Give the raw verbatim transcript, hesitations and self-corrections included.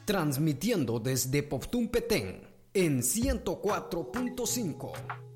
transmitiendo desde Poptún Petén en ciento cuatro punto cinco.